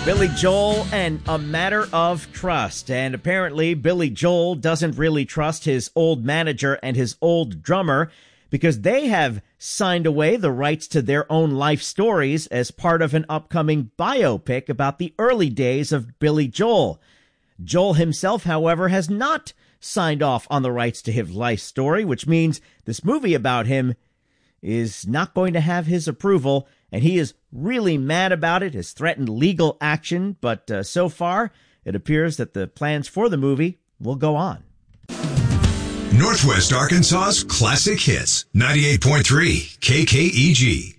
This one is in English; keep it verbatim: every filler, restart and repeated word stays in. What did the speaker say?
Billy Joel and A Matter of Trust. And apparently Billy Joel doesn't really trust his old manager and his old drummer because they have signed away the rights to their own life stories as part of an upcoming biopic about the early days of Billy Joel. Joel himself, however, has not signed off on the rights to his life story, which means this movie about him is not going to have his approval, and he is really mad about it, has threatened legal action, but uh, so far, it appears that the plans for the movie will go on. Northwest Arkansas's Classic Hits, ninety-eight point three K K E G.